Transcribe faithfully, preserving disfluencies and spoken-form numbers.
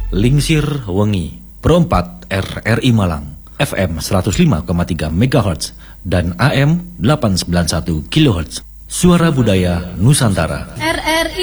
Lingsir Wengi, Pro empat R R I Malang, F M seratus lima koma tiga megahertz dan A M delapan ratus sembilan puluh satu kilohertz. Suara Budaya Nusantara. R R I